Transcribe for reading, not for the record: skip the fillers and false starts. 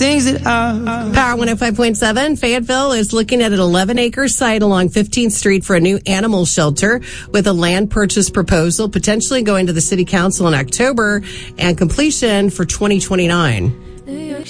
Things that are... Power 105.7. Fayetteville is looking at an 11-acre site along 15th Street for a new animal shelter with a land purchase proposal potentially going to the city council in October and completion for 2029.